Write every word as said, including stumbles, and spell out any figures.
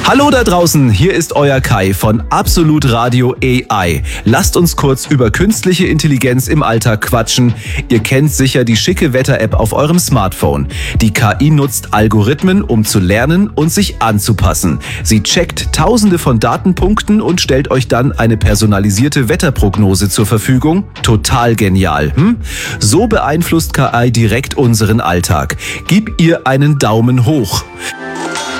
Hallo da draußen, hier ist euer Kai von Absolut Radio A I. Lasst uns kurz über künstliche Intelligenz im Alltag quatschen. Ihr kennt sicher die schicke Wetter-App auf eurem Smartphone. Die K I nutzt Algorithmen, um zu lernen und sich anzupassen. Sie checkt tausende von Datenpunkten und stellt euch dann eine personalisierte Wetterprognose zur Verfügung. Total genial, hm? So beeinflusst K I direkt unseren Alltag. Gib ihr einen Daumen hoch.